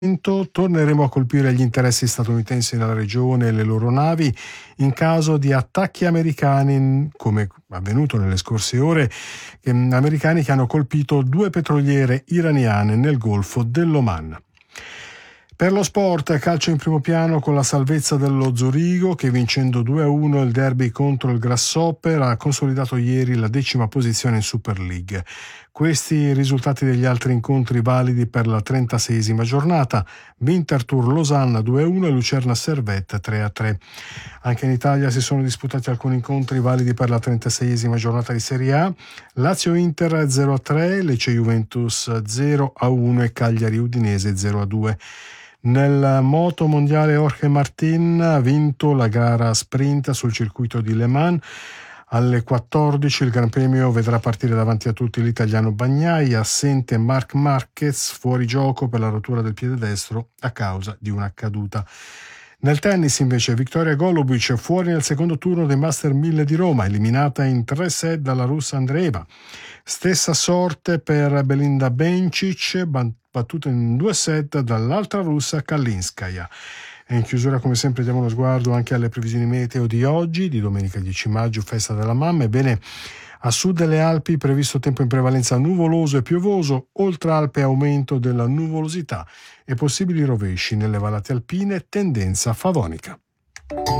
Torneremo a colpire gli interessi statunitensi nella regione e le loro navi in caso di attacchi americani, come avvenuto nelle scorse ore, americani che hanno colpito 2 petroliere iraniane nel Golfo dell'Oman. Per lo sport, calcio in primo piano con la salvezza dello Zurigo che, vincendo 2-1 il derby contro il Grasshopper, ha consolidato ieri la 10ª posizione in Super League. Questi i risultati degli altri incontri validi per la 36ª giornata: Winterthur Losanna 2-1 e Lucerna Servette 3-3. Anche in Italia si sono disputati alcuni incontri validi per la 36ª giornata di Serie A: Lazio Inter 0-3, Lecce Juventus 0-1 e Cagliari Udinese 0-2. Nel moto mondiale Jorge Martin ha vinto la gara sprint sul circuito di Le Mans. Alle 14 il Gran Premio vedrà partire davanti a tutti l'italiano Bagnaia, assente Marc Marquez, fuori gioco per la rottura del piede destro a causa di una caduta. Nel tennis invece Victoria Golubic fuori nel secondo turno dei Master 1000 di Roma, eliminata in 3 set dalla russa Andreeva. Stessa sorte per Belinda Bencic, battuta in 2 set dall'altra russa Kalinskaya. E in chiusura, come sempre, diamo uno sguardo anche alle previsioni meteo di oggi, di domenica 10 maggio, festa della mamma. Ebbene, a sud delle Alpi previsto tempo in prevalenza nuvoloso e piovoso, oltre Alpe aumento della nuvolosità e possibili rovesci nelle vallate alpine, tendenza favonica.